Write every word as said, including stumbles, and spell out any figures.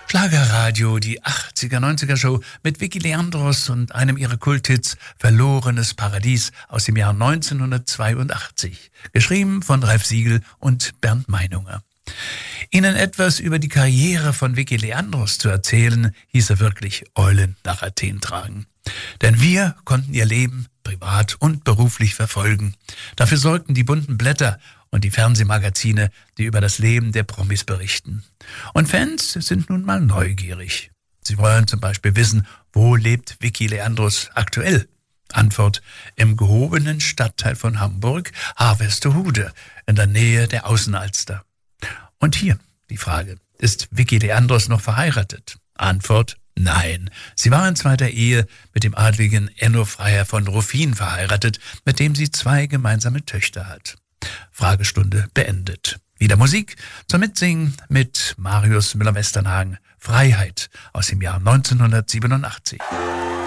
Schlagerradio, die achtziger, neunziger Show mit Vicky Leandros und einem ihrer Kulthits Verlorenes Paradies aus dem Jahr neunzehnhundertzweiundachtzig. Geschrieben von Ralf Siegel und Bernd Meinunger. Ihnen etwas über die Karriere von Vicky Leandros zu erzählen, hieße wirklich Eulen nach Athen tragen. Denn wir konnten ihr Leben privat und beruflich verfolgen. Dafür sorgten die bunten Blätter und die Fernsehmagazine, die über das Leben der Promis berichten. Und Fans sind nun mal neugierig. Sie wollen zum Beispiel wissen, wo lebt Vicky Leandros aktuell? Antwort: im gehobenen Stadtteil von Hamburg, Harvestehude, in der Nähe der Außenalster. Und hier die Frage: Ist Vicky Leandros noch verheiratet? Antwort: nein. Sie war in zweiter Ehe mit dem adligen Enno Freiherr von Ruffin verheiratet, mit dem sie zwei gemeinsame Töchter hat. Fragestunde beendet. Wieder Musik zum Mitsingen mit Marius Müller-Westernhagen. Freiheit aus dem Jahr neunzehnhundertsiebenundachtzig.